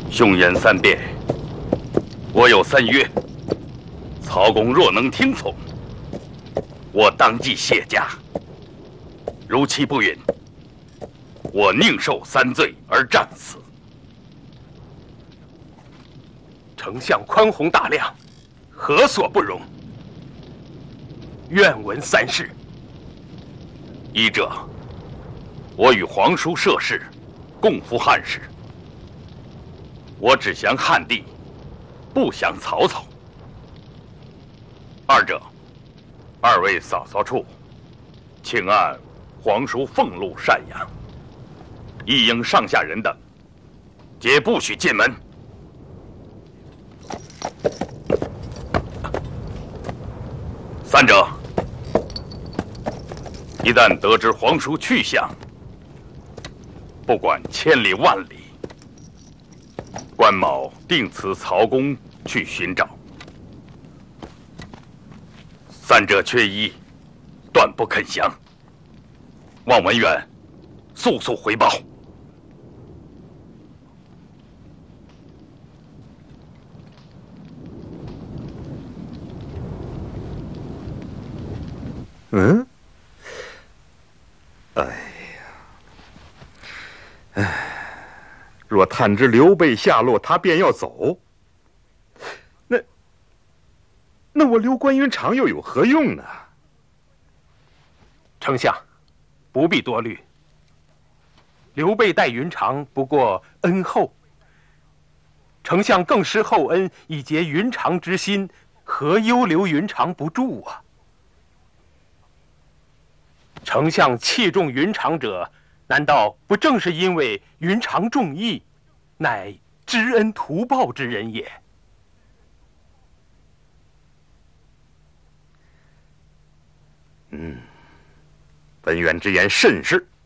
凶言三辩，我有3约。曹公若能听从，我当即卸甲；如其不允，我宁受3罪而战死。 丞相宽宏大量，何所不容？愿闻3事。 一者，我与皇叔涉世，共赴汉室。我只降汉帝，不降曹操。二者，2位嫂嫂处，请按皇叔俸禄赡养，一应上下人等，皆不许进门。3者，一旦得知皇叔去向，不管千里万里，关某定辞曹公去寻找。3者缺一，断不肯降。望文远速速回报。 嗯，若探知刘备下落，他便要走。那我留关云长又有何用呢？ 丞相，不必多虑。刘备待云长不过恩厚，丞相更施厚恩以结云长之心，何忧留云长不住啊？丞相器重云长者，难道不正是因为云长重义，乃知恩图报之人也？ 文远之言甚是。